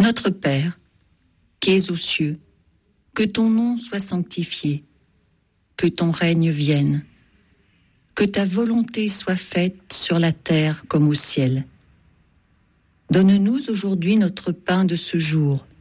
Notre Père, qui es aux cieux, que ton nom soit sanctifié, que ton règne vienne, que ta volonté soit faite sur la terre comme au ciel. Donne-nous aujourd'hui notre pain de ce jour.